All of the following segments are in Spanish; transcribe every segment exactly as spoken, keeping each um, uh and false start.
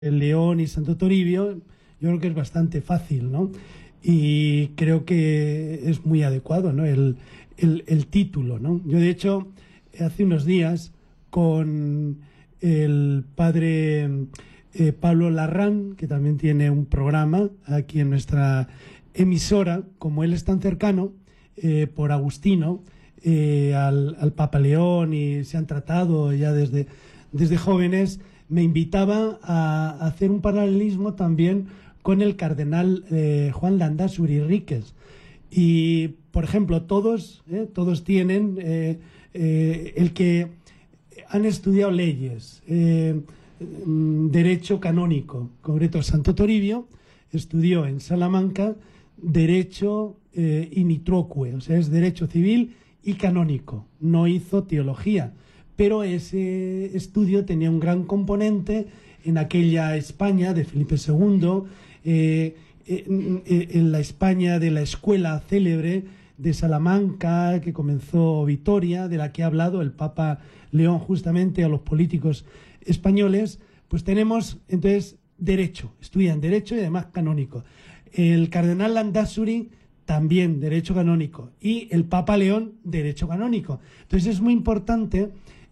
el León y Santo Toribio, yo creo que es bastante fácil, ¿no? Y creo que es muy adecuado, ¿no? El, el, el título, ¿no? Yo, de hecho, hace unos días, con el padre eh, Pablo Larrán, que también tiene un programa aquí en nuestra emisora, como él es tan cercano, eh, por Agustino, eh, al, al Papa León, y se han tratado ya desde, desde jóvenes, me invitaba a, a hacer un paralelismo también con el cardenal eh, Juan Landázuri Ríquez. Y, por ejemplo, todos, eh, todos tienen eh, eh, el que han estudiado leyes, eh, derecho canónico. En concreto, Santo Toribio estudió en Salamanca derecho eh, in utroque, o sea, es derecho civil y canónico. No hizo teología, pero ese estudio tenía un gran componente en aquella España de Felipe segundo, eh, en, en la España de la escuela célebre de Salamanca, que comenzó Vitoria, de la que ha hablado el Papa León justamente a los políticos españoles. Pues tenemos entonces derecho, estudian derecho y además canónico. El cardenal Landázuri también derecho canónico, y el Papa León derecho canónico. Entonces es muy importante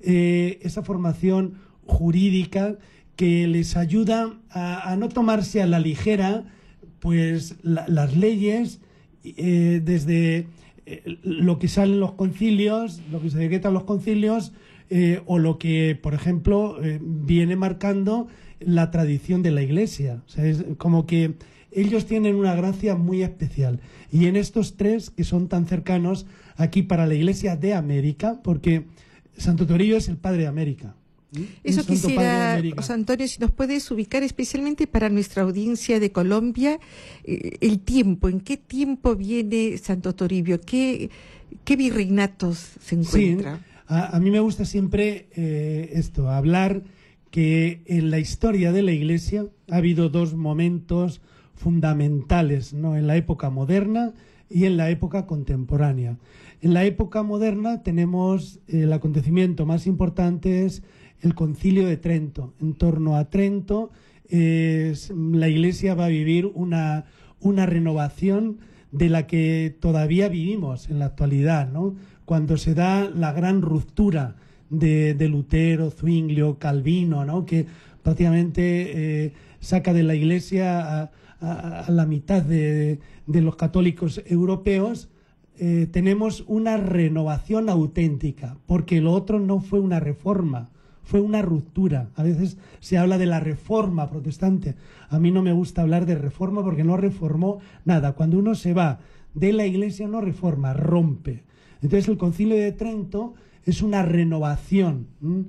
eh, esa formación jurídica que les ayuda a, a no tomarse a la ligera pues la, las leyes eh, desde eh, lo que sale en los concilios, lo que se decreta en los concilios, eh, o lo que, por ejemplo, eh, viene marcando la tradición de la Iglesia. O sea, es como que ellos tienen una gracia muy especial. Y en estos tres, que son tan cercanos aquí para la Iglesia de América, porque Santo Toribio es el padre de América. Eso quisiera, José Antonio, si nos puedes ubicar especialmente para nuestra audiencia de Colombia, eh, el tiempo, ¿en qué tiempo viene Santo Toribio? ¿Qué, qué virreinatos se encuentra? Sí, a, a mí me gusta siempre eh, esto, hablar que en la historia de la Iglesia ha habido dos momentos fundamentales, ¿no? En la época moderna y en la época contemporánea. En la época moderna tenemos eh, el acontecimiento más importante es el Concilio de Trento. En torno a Trento, eh, la Iglesia va a vivir una, una renovación de la que todavía vivimos en la actualidad, ¿no? Cuando se da la gran ruptura de, de Lutero, Zwinglio, Calvino, ¿no? Que prácticamente eh, saca de la Iglesia a, a, a la mitad de, de los católicos europeos. Eh, tenemos una renovación auténtica, porque lo otro no fue una reforma, fue una ruptura. A veces se habla de la reforma protestante. A mí no me gusta hablar de reforma porque no reformó nada. Cuando uno se va de la Iglesia no reforma, rompe. Entonces el Concilio de Trento es una renovación,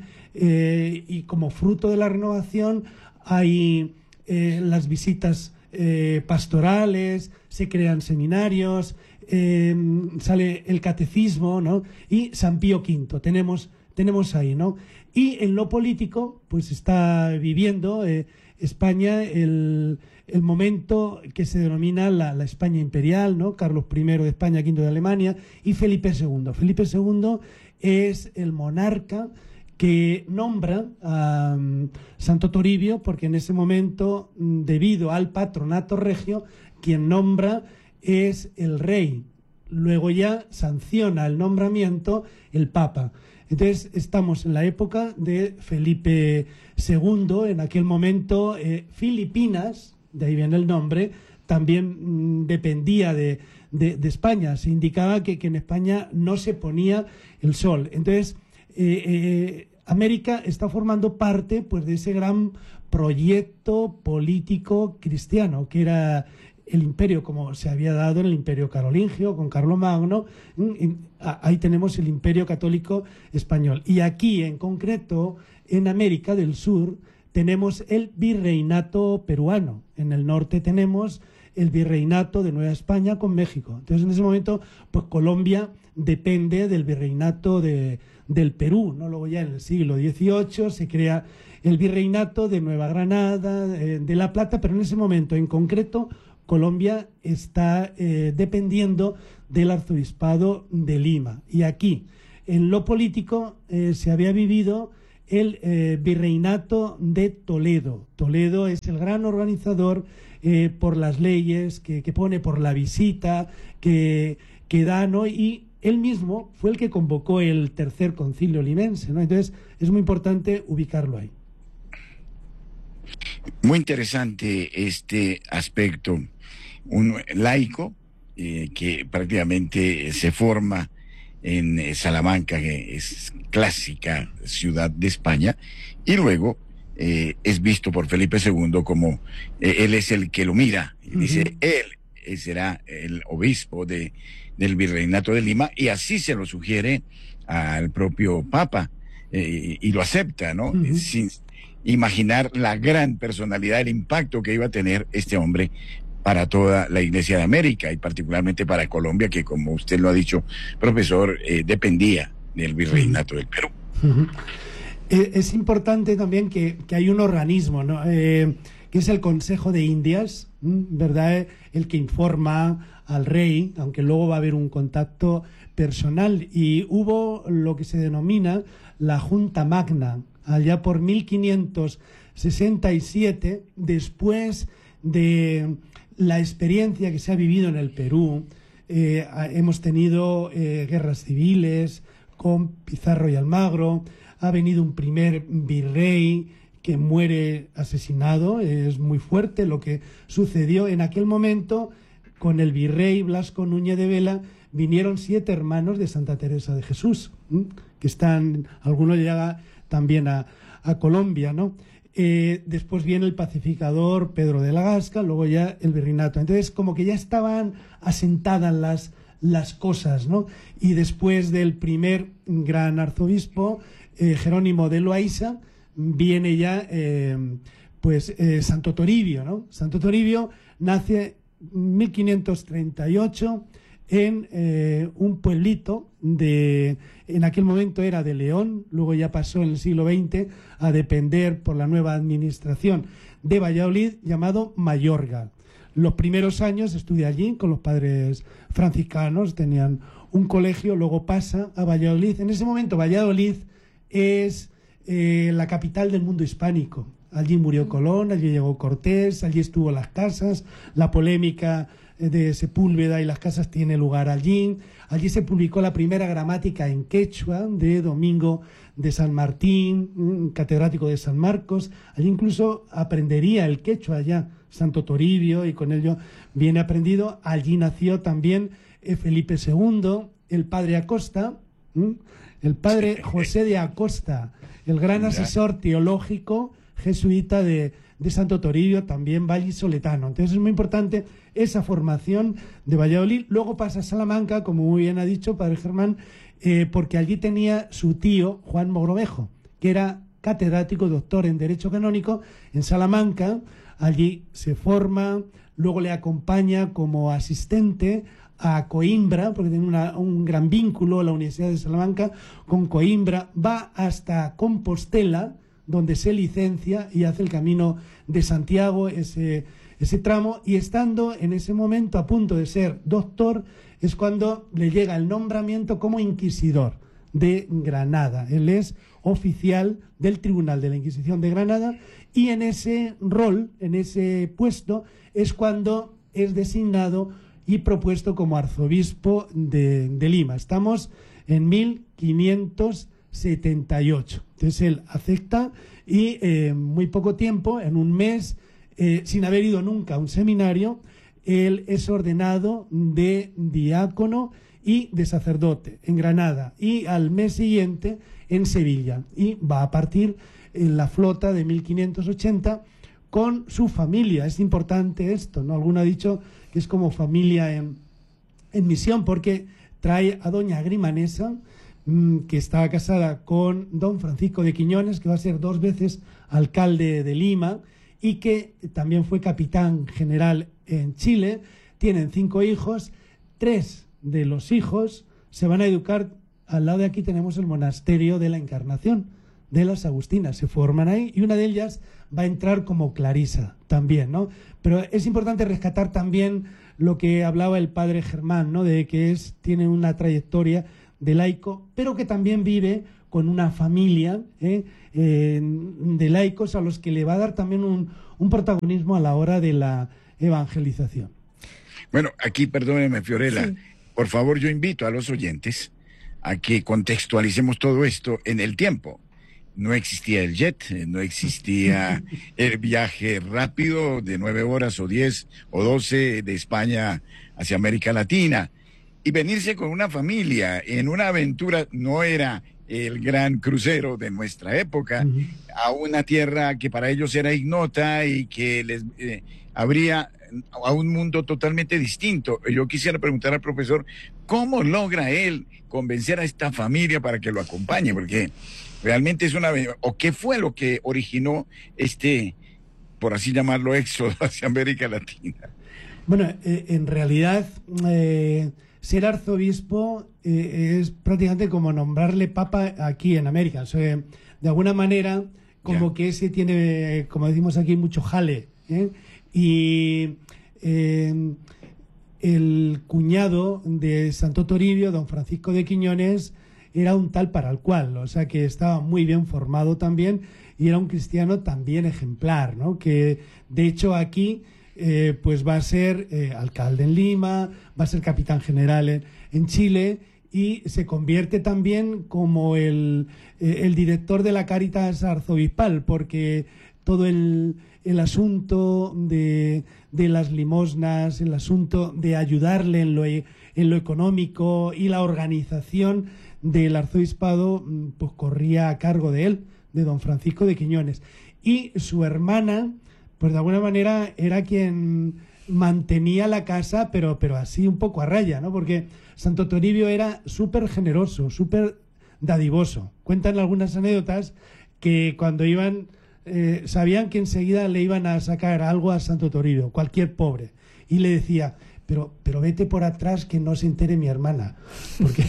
eh, y como fruto de la renovación hay eh, las visitas eh, pastorales, se crean seminarios, eh, sale el catecismo, ¿no? Y San Pío quinto, tenemos, tenemos ahí, ¿no? Y en lo político, pues está viviendo eh, España el, el momento que se denomina la, la España imperial, ¿no? Carlos primero de España, quinto de Alemania, y Felipe segundo. Felipe segundo es el monarca que nombra a um, Santo Toribio, porque en ese momento, debido al patronato regio, quien nombra es el rey. Luego ya sanciona el nombramiento el Papa. Entonces estamos en la época de Felipe segundo, en aquel momento eh, Filipinas, de ahí viene el nombre, también mmm, dependía de, de, de España. Se indicaba que, que en España no se ponía el sol. Entonces eh, eh, América está formando parte pues de ese gran proyecto político cristiano que era el imperio, como se había dado en el imperio carolingio con Carlomagno. Ahí tenemos el imperio católico español. Y aquí en concreto en América del Sur tenemos el virreinato peruano. En el norte tenemos el virreinato de Nueva España con México. Entonces en ese momento pues Colombia depende del virreinato de, del Perú, ¿no? Luego ya en el siglo dieciocho se crea el virreinato de Nueva Granada, de, de La Plata, pero en ese momento en concreto Colombia está eh, dependiendo del arzobispado de Lima. Y aquí, en lo político, eh, se había vivido el eh, Virreinato de Toledo. Toledo es el gran organizador eh, por las leyes que, que pone, por la visita que, que da, ¿no? Y él mismo fue el que convocó el tercer concilio limense, ¿no? Entonces es muy importante ubicarlo ahí. Muy interesante este aspecto. Un laico eh, que prácticamente se forma en Salamanca, que es clásica ciudad de España, y luego eh, es visto por Felipe segundo como eh, él es el que lo mira, y uh-huh. dice, él será el obispo de, del Virreinato de Lima, y así se lo sugiere al propio Papa, eh, y lo acepta, ¿no? Uh-huh. Sin imaginar la gran personalidad, el impacto que iba a tener este hombre para toda la Iglesia de América y particularmente para Colombia, que como usted lo ha dicho, profesor, eh, dependía del Virreinato del Perú. Uh-huh. eh, es importante también que, que hay un organismo, ¿no? Eh, que es el Consejo de Indias, ¿verdad? El que informa al rey, aunque luego va a haber un contacto personal, y hubo lo que se denomina la Junta Magna, allá por mil quinientos sesenta y siete, después de la experiencia que se ha vivido en el Perú. Eh, hemos tenido eh, guerras civiles con Pizarro y Almagro, ha venido un primer virrey que muere asesinado. Es muy fuerte lo que sucedió en aquel momento. Con el virrey Blasco Núñez de Vela vinieron siete hermanos de Santa Teresa de Jesús, ¿m? que están, algunos llegan también a, a Colombia, ¿no? Eh, después viene el pacificador Pedro de la Gasca, luego ya el virreinato. Entonces, como que ya estaban asentadas las, las cosas, ¿no? Y después del primer gran arzobispo, eh, Jerónimo de Loaiza, viene ya eh, pues eh, Santo Toribio, ¿no? Santo Toribio nace en mil quinientos treinta y ocho en eh, un pueblito de, en aquel momento era de León, luego ya pasó en el siglo veinte a depender por la nueva administración de Valladolid, llamado Mayorga. Los primeros años estudia allí con los padres franciscanos, tenían un colegio, luego pasa a Valladolid. En ese momento Valladolid es eh, la capital del mundo hispánico. Allí murió Colón, allí llegó Cortés, allí estuvo las casas, la polémica de Sepúlveda y las casas tiene lugar allí. Allí se publicó la primera gramática en quechua de Domingo de San Martín, catedrático de San Marcos. Allí incluso aprendería el quechua allá Santo Toribio, y con ello viene aprendido. Allí nació también Felipe segundo, el padre Acosta, el padre José de Acosta, el gran asesor teológico jesuita de, de Santo Toribio, también vallisoletano. Entonces es muy importante esa formación de Valladolid. Luego pasa a Salamanca, como muy bien ha dicho padre Germán, eh, porque allí tenía su tío Juan Mogrovejo, que era catedrático, doctor en Derecho Canónico en Salamanca. Allí se forma, luego le acompaña como asistente a Coimbra, porque tiene una, un gran vínculo la Universidad de Salamanca con Coimbra, va hasta Compostela, donde se licencia y hace el camino de Santiago, ese, ese tramo, y estando en ese momento a punto de ser doctor, es cuando le llega el nombramiento como inquisidor de Granada. Él es oficial del Tribunal de la Inquisición de Granada, y en ese rol, en ese puesto, es cuando es designado y propuesto como arzobispo de, de Lima. Estamos en mil quinientos setenta y ocho. Entonces él acepta y en eh, muy poco tiempo, en un mes, eh, sin haber ido nunca a un seminario, él es ordenado de diácono y de sacerdote en Granada, y al mes siguiente en Sevilla, y va a partir en la flota de mil quinientos ochenta con su familia. Es importante esto, ¿no? Alguno ha dicho que es como familia en, en misión, porque trae a doña Agrimanesa, que estaba casada con don Francisco de Quiñones, que va a ser dos veces alcalde de Lima y que también fue capitán general en Chile. Tienen cinco hijos, tres de los hijos se van a educar. Al lado de aquí tenemos el monasterio de la Encarnación de las Agustinas, se forman ahí, y una de ellas va a entrar como clarisa también, ¿no? Pero es importante rescatar también lo que hablaba el padre Germán, ¿no? De que es, tiene una trayectoria de laico, pero que también vive con una familia ¿eh? Eh, de laicos a los que le va a dar también un, un protagonismo a la hora de la evangelización. Bueno, aquí, perdóneme, Fiorella, sí. Por favor, yo invito a los oyentes a que contextualicemos todo esto en el tiempo. No existía el jet, no existía el viaje rápido de nueve horas o diez o doce de España hacia América Latina. Y venirse con una familia en una aventura no era el gran crucero de nuestra época, uh-huh. a una tierra que para ellos era ignota y que les eh, habría a un mundo totalmente distinto. Yo quisiera preguntar al profesor, ¿cómo logra él convencer a esta familia para que lo acompañe? Porque realmente es una... ¿O qué fue lo que originó este, por así llamarlo, éxodo hacia América Latina? Bueno, eh, en realidad... Eh... ser arzobispo eh, es prácticamente como nombrarle papa aquí en América. O sea, de alguna manera, como yeah. que ese tiene, como decimos aquí, mucho jale. ¿eh? Y eh, el cuñado de Santo Toribio, don Francisco de Quiñones, era un tal para el cual. O sea, que estaba muy bien formado también y era un cristiano también ejemplar, ¿no? Que, de hecho, aquí... Eh, pues va a ser eh, alcalde en Lima, va a ser capitán general en, en Chile y se convierte también como el, eh, el director de la Cáritas arzobispal, porque todo el, el asunto de, de las limosnas, el asunto de ayudarle en lo, en lo económico y la organización del arzobispado pues corría a cargo de él, de don Francisco de Quiñones. Y su hermana... pues de alguna manera era quien mantenía la casa, pero, pero así un poco a raya, ¿no? Porque Santo Toribio era súper generoso, súper dadivoso. Cuentan algunas anécdotas que cuando iban, eh, sabían que enseguida le iban a sacar algo a Santo Toribio, cualquier pobre. Y le decía, pero, pero vete por atrás que no se entere mi hermana. Porque...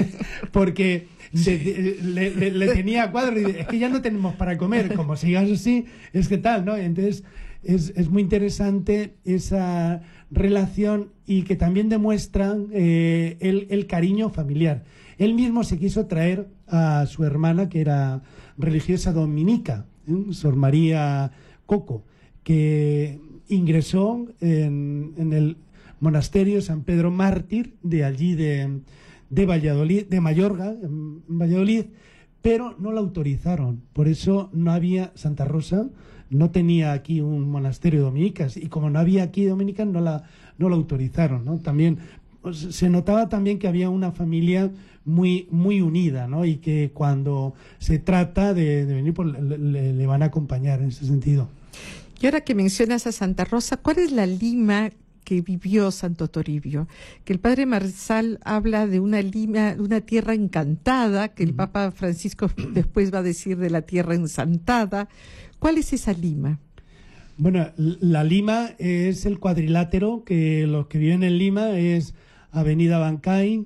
porque de, de, le, le, le tenía a cuadro y es que ya no tenemos para comer, como sigas así, es que tal, ¿no? Entonces es, es muy interesante esa relación y que también demuestra eh, el, el cariño familiar. Él mismo se quiso traer a su hermana, que era religiosa dominica, ¿eh? Sor María Coco, que ingresó en, en el monasterio San Pedro Mártir de allí de... de Valladolid, de Mayorga, en Valladolid, pero no la autorizaron. Por eso no había Santa Rosa, no tenía aquí un monasterio de dominicas, y como no había aquí dominicas, no la, no la autorizaron, ¿no? También pues, se notaba también que había una familia muy, muy unida, ¿no? Y que cuando se trata de, de venir, pues, le, le, le van a acompañar en ese sentido. Y ahora que mencionas a Santa Rosa, ¿cuál es la Lima que vivió Santo Toribio? Que el padre Marsal habla de una Lima, una tierra encantada, que el Papa Francisco después va a decir de la tierra ensantada. ¿Cuál es esa Lima? Bueno, la Lima es el cuadrilátero, que los que viven en Lima es Avenida Bancay,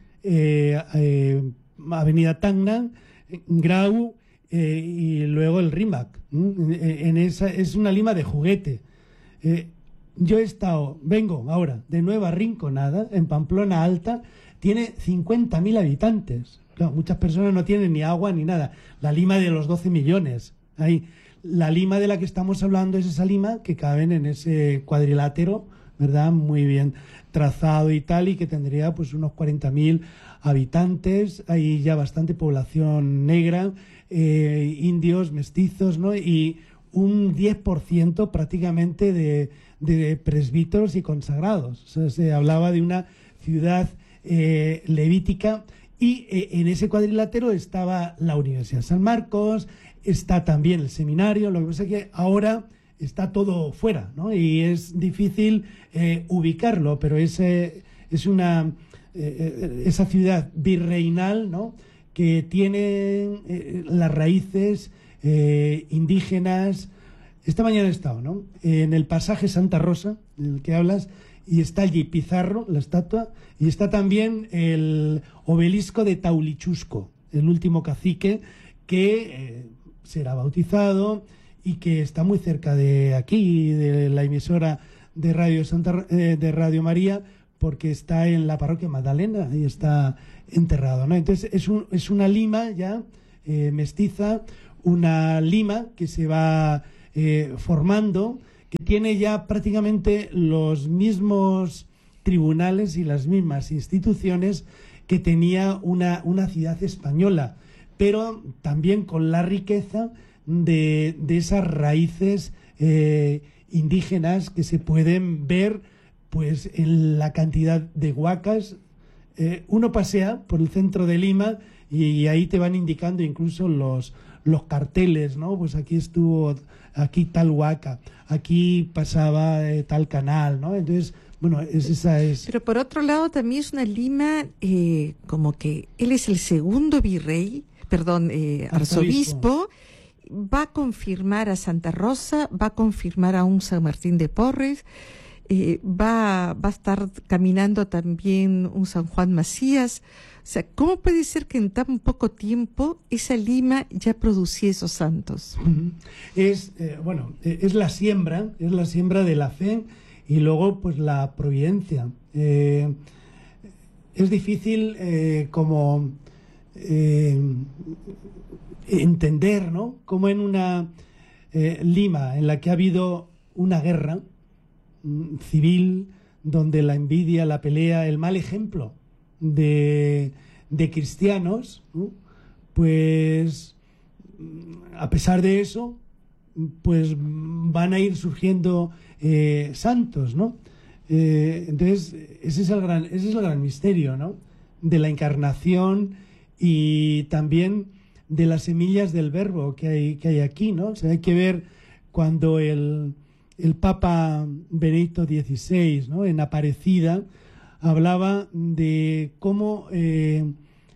eh, eh, Avenida Tacna, Grau eh, y luego el Rímac. En esa es una Lima de juguete. Eh, Yo he estado, vengo ahora de Nueva Rinconada, en Pamplona Alta, tiene cincuenta mil habitantes. Claro, muchas personas no tienen ni agua ni nada. La Lima de los doce millones. Ahí. La Lima de la que estamos hablando es esa Lima que caben en ese cuadrilátero, ¿verdad? Muy bien trazado y tal, y que tendría pues unos cuarenta mil habitantes. Hay ya bastante población negra, eh, indios, mestizos, ¿no? Y un diez por ciento prácticamente de... de presbíteros y consagrados. O sea, se hablaba de una ciudad eh, levítica y eh, en ese cuadrilátero estaba la Universidad de San Marcos, está también el seminario. Lo que pasa es que ahora está todo fuera, ¿no? Y es difícil eh, ubicarlo, pero es, eh, es una eh, esa ciudad virreinal, ¿no? Que tiene eh, las raíces eh, indígenas. Esta mañana he estado, ¿no? En el pasaje Santa Rosa, del que hablas, y está allí Pizarro, la estatua, y está también el obelisco de Taulichusco, el último cacique que eh, será bautizado y que está muy cerca de aquí, de la emisora de Radio Santa, eh, de Radio María, porque está en la parroquia Magdalena y está enterrado, ¿no? Entonces es, un, es una lima ya eh, mestiza, una lima que se va eh, formando, que tiene ya prácticamente los mismos tribunales y las mismas instituciones que tenía una, una ciudad española, pero también con la riqueza de, de esas raíces eh, indígenas que se pueden ver pues en la cantidad de huacas. Eh, uno pasea por el centro de Lima y, y ahí te van indicando incluso los, los carteles, ¿no? Pues aquí estuvo, aquí tal huaca, aquí pasaba eh, tal canal, ¿no? Entonces, bueno, es, esa es... Pero por otro lado también es una Lima eh, como que él es el segundo virrey, perdón, eh, arzobispo, va a confirmar a Santa Rosa, va a confirmar a un San Martín de Porres, eh, va, va a estar caminando también un San Juan Macías. O sea, ¿cómo puede ser que en tan poco tiempo esa Lima ya producía esos santos? Es, eh, bueno, es la siembra, es la siembra de la fe y luego pues la providencia. Eh, es difícil eh, como eh, entender, ¿no? Como en una eh, Lima en la que ha habido una guerra mm, civil, donde la envidia, la pelea, el mal ejemplo de, de cristianos, ¿no? Pues a pesar de eso, pues van a ir surgiendo eh, santos, ¿no? Eh, entonces, ese es el gran, ese es el gran misterio, ¿no? De la encarnación y también de las semillas del verbo que hay, que hay aquí, ¿no? O sea, hay que ver cuando el, el Papa Benedicto dieciséis, ¿no? En Aparecida, hablaba de cómo eh,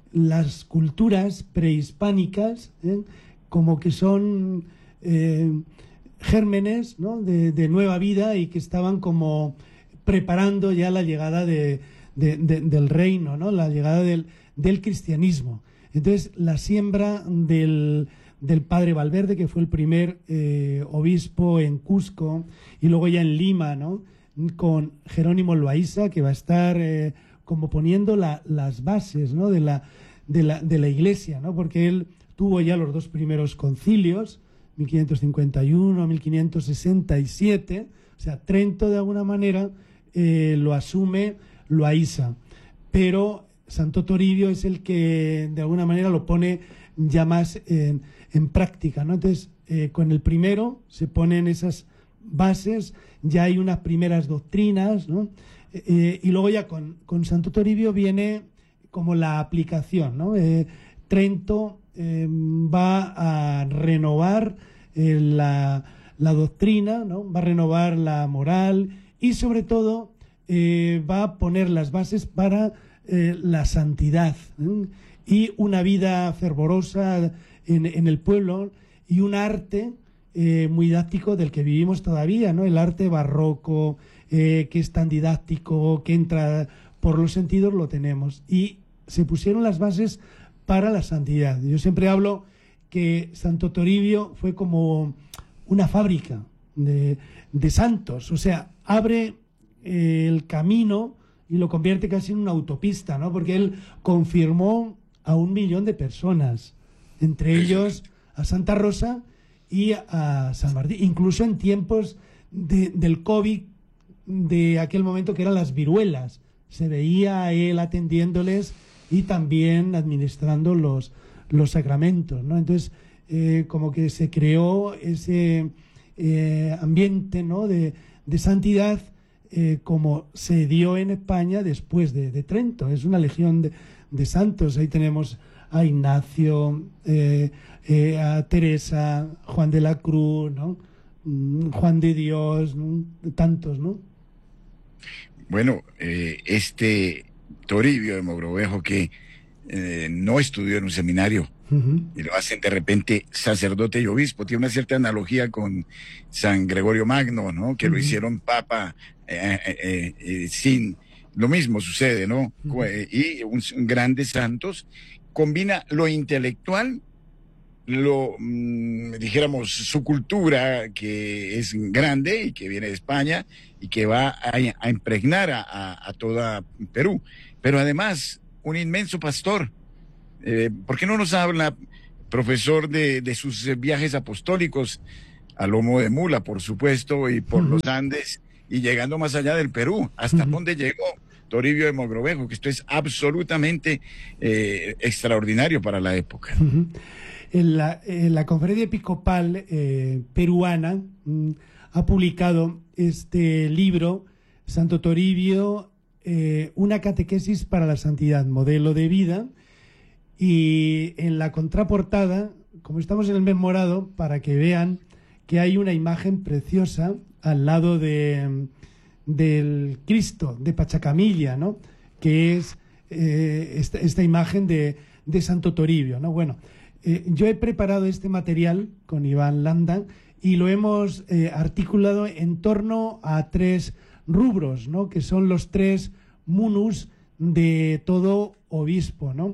las culturas prehispánicas, ¿eh? como que son eh, gérmenes, ¿no? de, de nueva vida y que estaban como preparando ya la llegada de, de, de, del reino, ¿no? La llegada del, del cristianismo. Entonces, la siembra del, del padre Valverde, que fue el primer eh, obispo en Cusco, y luego ya en Lima, ¿no? Con Jerónimo Loaiza, que va a estar eh, como poniendo la, las bases, ¿no? de, la, de, la, de la iglesia, ¿no? Porque él tuvo ya los dos primeros concilios, mil quinientos cincuenta y uno, mil quinientos sesenta y siete, o sea, Trento de alguna manera eh, lo asume Loaiza, pero Santo Toribio es el que de alguna manera lo pone ya más en, en práctica, ¿no? Entonces, eh, con el primero se ponen esas bases, ya hay unas primeras doctrinas, ¿no? Eh, y luego ya con, con Santo Toribio viene como la aplicación, ¿no? Eh, Trento eh, va a renovar eh, la, la doctrina, ¿no? Va a renovar la moral y sobre todo eh, va a poner las bases para eh, la santidad, ¿eh? Y una vida fervorosa en, en el pueblo y un arte eh, muy didáctico del que vivimos todavía, ¿no? El arte barroco, eh, que es tan didáctico, que entra por los sentidos, lo tenemos. Y se pusieron las bases para la santidad. Yo siempre hablo que Santo Toribio fue como una fábrica de, de santos, o sea, abre eh, el camino y lo convierte casi en una autopista, ¿no? Porque él confirmó a un millón de personas, entre ellos a Santa Rosa y a San Martín, incluso en tiempos de, del COVID, de aquel momento que eran las viruelas, se veía a él atendiéndoles y también administrando los, los sacramentos, ¿no? Entonces, eh, como que se creó ese eh, ambiente, ¿no? de, de santidad, eh, como se dio en España después de, de Trento. Es una legión de, de santos. Ahí tenemos a Ignacio, eh, eh, a Teresa, Juan de la Cruz, ¿no? Juan de Dios, ¿no? Tantos, ¿no? Bueno, eh, este Toribio de Mogrovejo que eh, no estudió en un seminario, uh-huh. y lo hacen de repente sacerdote y obispo, tiene una cierta analogía con San Gregorio Magno, ¿no? Que uh-huh. lo hicieron papa eh, eh, eh, sin... Lo mismo sucede, ¿no? Uh-huh. Y un, un grandes santos combina lo intelectual lo, mmm, dijéramos, su cultura, que es grande y que viene de España y que va a, a impregnar a, a, a toda Perú. Pero además, un inmenso pastor. Eh, ¿Por qué no nos habla, profesor, de, de sus viajes apostólicos a lomo de mula, por supuesto, y por uh-huh. los Andes, y llegando más allá del Perú? ¿Hasta uh-huh. dónde llegó Toribio de Mogrovejo? Que esto es absolutamente eh, extraordinario para la época. Uh-huh. En la, en la conferencia episcopal eh, peruana mm, ha publicado este libro, Santo Toribio, eh, una catequesis para la santidad, modelo de vida. Y en la contraportada, como estamos en el mes morado, para que vean que hay una imagen preciosa al lado de, del Cristo de Pachacamilla, ¿no? Que es eh, esta, esta imagen de, de Santo Toribio, ¿no? Bueno, eh, yo he preparado este material con Iván Landa y lo hemos eh, articulado en torno a tres rubros, ¿no? Que son los tres munus de todo obispo, ¿no?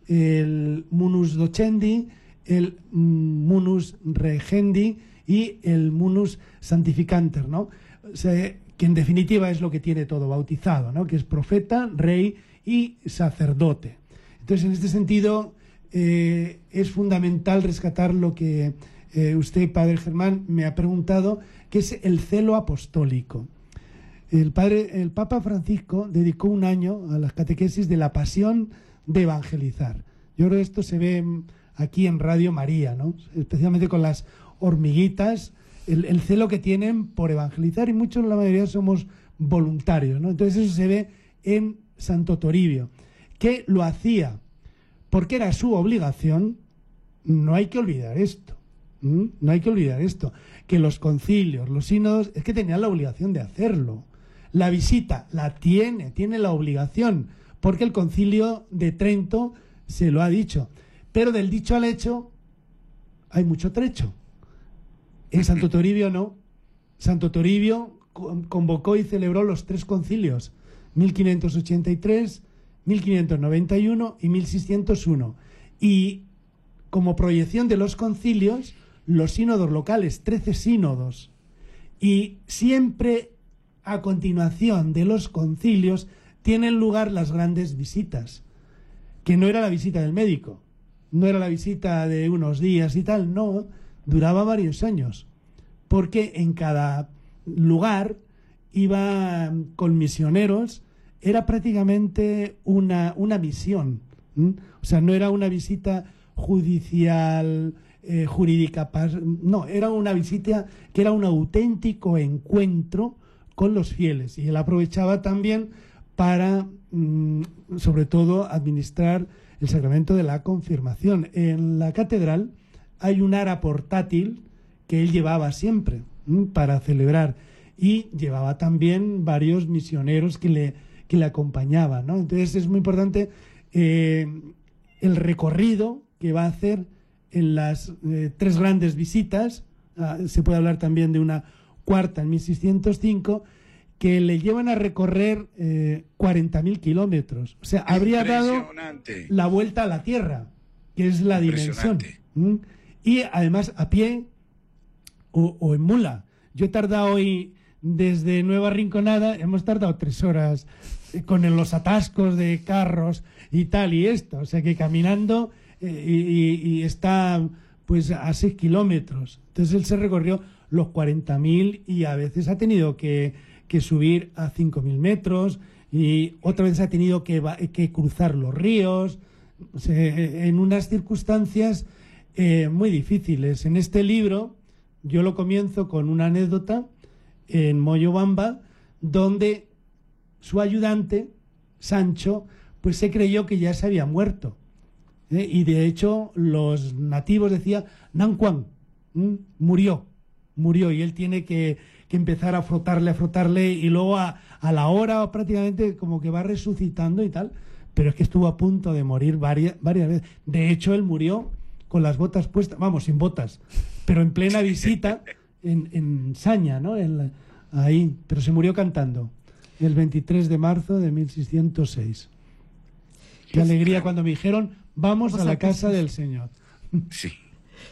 El munus docendi, el munus regendi y el munus santificanter, ¿no? O sea, que en definitiva es lo que tiene todo bautizado, ¿no? Que es profeta, rey y sacerdote. Entonces, en este sentido, eh, es fundamental rescatar lo que eh, usted, Padre Germán, me ha preguntado, que es el celo apostólico. El, padre, el Papa Francisco dedicó un año a las catequesis de la pasión de evangelizar. Yo creo que esto se ve aquí en Radio María, ¿no? Especialmente con las hormiguitas, el, el celo que tienen por evangelizar, y muchos, la mayoría, somos voluntarios, ¿no? Entonces eso se ve en Santo Toribio, que lo hacía porque era su obligación. No hay que olvidar esto, ¿Mm? no hay que olvidar esto, que los concilios, los sínodos, es que tenían la obligación de hacerlo. La visita la tiene, tiene la obligación, porque el concilio de Trento se lo ha dicho. Pero del dicho al hecho hay mucho trecho. En Santo Toribio no. Santo Toribio convocó y celebró los tres concilios, mil quinientos ochenta y tres, mil quinientos noventa y uno y mil seiscientos uno. Y como proyección de los concilios, los sínodos locales, trece sínodos. Y siempre a continuación de los concilios tienen lugar las grandes visitas, que no era la visita del médico, no era la visita de unos días y tal, no, duraba varios años, porque en cada lugar iba con misioneros, era prácticamente una, una misión, ¿m? O sea, no era una visita judicial, eh, jurídica, no, era una visita que era un auténtico encuentro con los fieles, y él aprovechaba también para, mmm, sobre todo, administrar el sacramento de la confirmación. En la catedral hay un ara portátil que él llevaba siempre ¿m? para celebrar, y llevaba también varios misioneros que le, que le acompañaban, ¿no? Entonces es muy importante eh, el recorrido que va a hacer en las eh, tres grandes visitas. Ah, se puede hablar también de una cuarta en mil seiscientos cinco, que le llevan a recorrer eh, cuarenta mil kilómetros. O sea, habría dado la vuelta a la Tierra, que es la dimensión. ¿Mm? Y además a pie o, o en mula. Yo he tardado hoy, desde Nueva Rinconada, hemos tardado tres horas eh, con los atascos de carros y tal y esto. O sea que caminando eh, y, y está pues a seis kilómetros. Entonces él se recorrió los cuarenta mil y a veces ha tenido que que subir a cinco mil metros, y otra vez ha tenido que, que cruzar los ríos, o sea, en unas circunstancias eh, muy difíciles. En este libro yo lo comienzo con una anécdota en Moyobamba, donde su ayudante, Sancho, pues se creyó que ya se había muerto. ¿eh? Y de hecho los nativos decían, Nanquan, ¿m? murió, murió, y él tiene que que empezar a frotarle, a frotarle, y luego a, a la hora prácticamente como que va resucitando y tal, pero es que estuvo a punto de morir varias, varias veces. De hecho, él murió con las botas puestas, vamos, sin botas, pero en plena visita en, en Saña, ¿no? En la, ahí, pero se murió cantando, el veintitrés de marzo de mil seiscientos seis. Qué alegría cuando me dijeron, vamos, vamos a la a casa del Señor. Sí.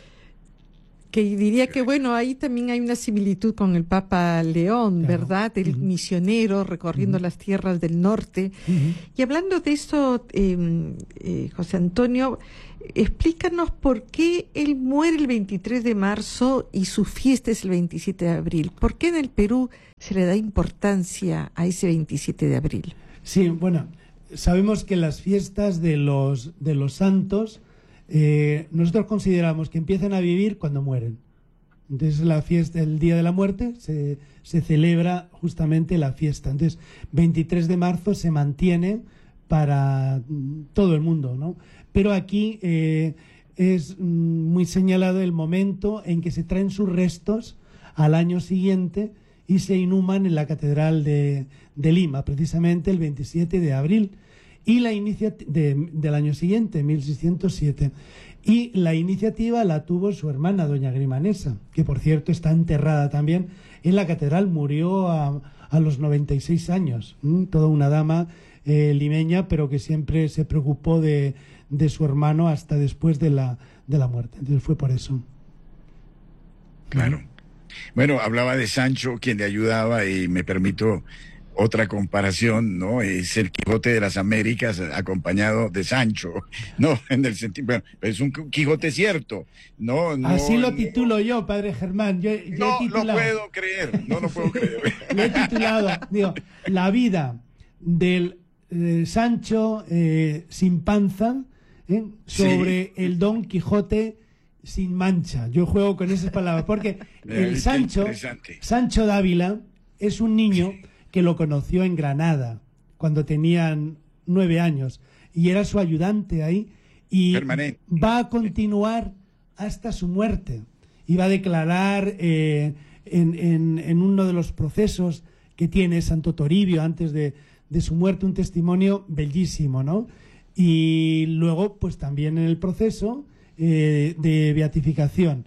Que diría que, bueno, ahí también hay una similitud con el Papa León, claro. ¿verdad? El uh-huh. misionero recorriendo uh-huh. las tierras del norte. Uh-huh. Y hablando de eso, eh, eh, José Antonio, explícanos por qué él muere el veintitrés de marzo y su fiesta es el veintisiete de abril. ¿Por qué en el Perú se le da importancia a ese veintisiete de abril? Sí, bueno, sabemos que las fiestas de los, de los santos... Eh, nosotros consideramos que empiezan a vivir cuando mueren. Entonces la fiesta, el día de la muerte, se, se celebra justamente la fiesta. Entonces veintitrés de marzo se mantiene para todo el mundo, ¿no? Pero aquí eh, es muy señalado el momento en que se traen sus restos al año siguiente y se inhuman en la Catedral de, de Lima, precisamente el veintisiete de abril. Y la iniciativa de, del año siguiente, mil seiscientos siete, y la iniciativa la tuvo su hermana, doña Grimanesa, que por cierto está enterrada también en la catedral, murió a, a los noventa y seis años, ¿m? Toda una dama eh, limeña, pero que siempre se preocupó de, de su hermano hasta después de la, de la muerte. Entonces fue por eso. Claro. Bueno, hablaba de Sancho, quien le ayudaba, y me permito... otra comparación, ¿no? Es el Quijote de las Américas acompañado de Sancho, ¿no? En el sentido, bueno, es un Quijote cierto, ¿no? no Así lo titulo no, yo, padre Germán. Yo, yo no he lo puedo creer, no lo puedo creer. Lo he titulado, digo, la vida del eh, Sancho eh, sin panza, ¿eh? sobre sí. el Don Quijote sin mancha. Yo juego con esas palabras, porque el Sancho, Sancho Dávila es un niño que lo conoció en Granada cuando tenían nueve años y era su ayudante ahí y Permanente. va a continuar hasta su muerte y va a declarar eh, en, en, en uno de los procesos que tiene Santo Toribio antes de, de su muerte un testimonio bellísimo, ¿no? Y luego pues también en el proceso eh, de beatificación.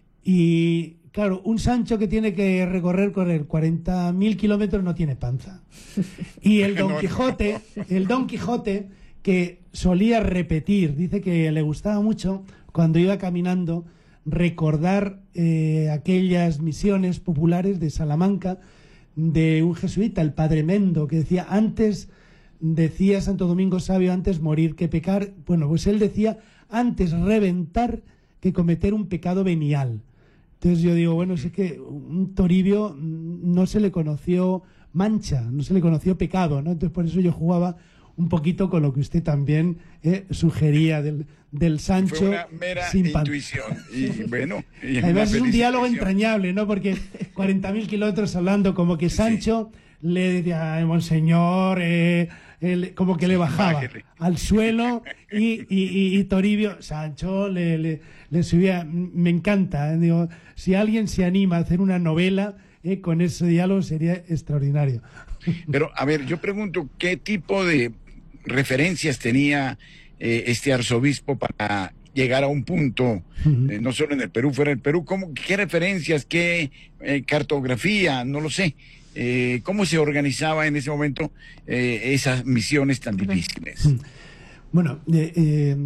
Y claro, un Sancho que tiene que recorrer, correr cuarenta mil kilómetros no tiene panza. Y el Don Quijote, el Don Quijote que solía repetir, dice que le gustaba mucho cuando iba caminando recordar eh, aquellas misiones populares de Salamanca de un jesuita, el Padre Mendo, que decía, antes, decía Santo Domingo Sabio, antes morir que pecar. Bueno, pues él decía, antes reventar que cometer un pecado venial. Entonces yo digo, bueno, es que un Toribio no se le conoció mancha, no se le conoció pecado, ¿no? Entonces por eso yo jugaba un poquito con lo que usted también eh, sugería del, del Sancho. Fue una mera sin intuición. Y bueno, y además es un diálogo entrañable, ¿no? Porque cuarenta mil kilómetros hablando, como que Sancho sí. le decía, Monseñor, eh, él, como que sí, le bajaba bájale. al suelo y, y, y, y Toribio, Sancho le, le, le subía. Me encanta, ¿eh? Digo, si alguien se anima a hacer una novela eh, con ese diálogo sería extraordinario. Pero, a ver, yo pregunto, ¿qué tipo de referencias tenía eh, este arzobispo para llegar a un punto, uh-huh. eh, no solo en el Perú, fuera del Perú? ¿Cómo, ¿Qué referencias, qué eh, cartografía? No lo sé. Eh, ¿Cómo se organizaba en ese momento eh, esas misiones tan difíciles? Bueno, eh, eh,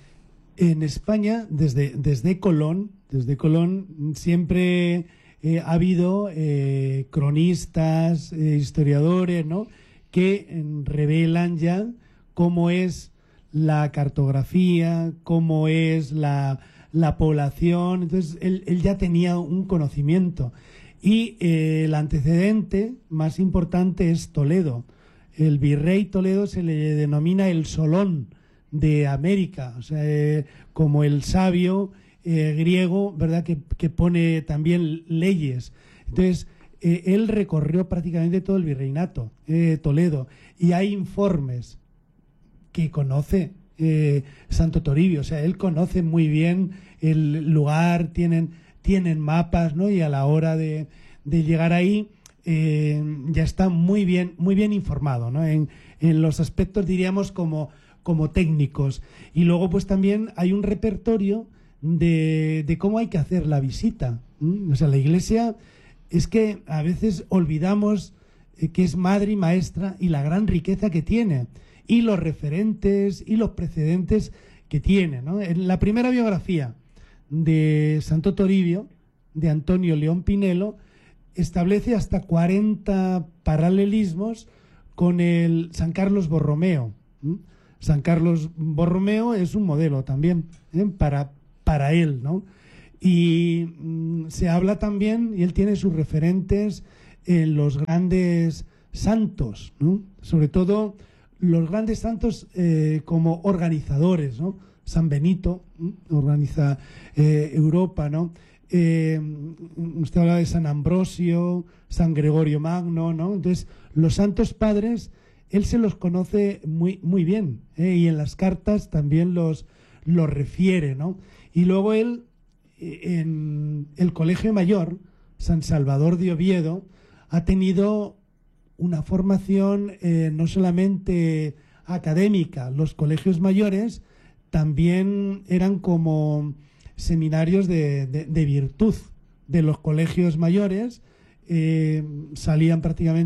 en España, desde, desde Colón, desde Colón siempre eh, ha habido eh, cronistas, eh, historiadores, ¿no?, que eh, revelan ya cómo es la cartografía, cómo es la, la población. Entonces, él, él ya tenía un conocimiento. Y eh, el antecedente más importante es Toledo. El virrey Toledo se le denomina el Solón de América, o sea, eh, como el sabio eh, griego, ¿verdad?, que, que pone también leyes. Entonces, eh, él recorrió prácticamente todo el virreinato, eh, Toledo, y hay informes que conoce eh, Santo Toribio, o sea, él conoce muy bien el lugar, tienen... tienen mapas, ¿no? Y a la hora de, de llegar ahí eh, ya está muy bien, muy bien informado, ¿no? En, en los aspectos, diríamos, como, como técnicos. Y luego, pues también hay un repertorio de, de cómo hay que hacer la visita. ¿Mm? O sea, la Iglesia es que a veces olvidamos eh, que es madre y maestra y la gran riqueza que tiene, y los referentes y los precedentes que tiene, ¿no? En la primera biografía de Santo Toribio, de Antonio León Pinelo, establece hasta cuarenta paralelismos con el San Carlos Borromeo. ¿Mm? San Carlos Borromeo es un modelo también, ¿eh? para, para él, ¿no? Y mm, se habla también, y él tiene sus referentes en los grandes santos, ¿no? Sobre todo los grandes santos eh, como organizadores, ¿no? San Benito, ¿no? Organiza eh, Europa, ¿no? Eh, usted habla de San Ambrosio, San Gregorio Magno, ¿no? Entonces, los santos padres, él se los conoce muy, muy bien, ¿eh? Y en las cartas también los, los refiere, ¿no? Y luego él, en el Colegio Mayor, San Salvador de Oviedo, ha tenido una formación eh, no solamente académica. Los colegios mayores también eran como seminarios de, de, de virtud. De los colegios mayores eh, salían prácticamente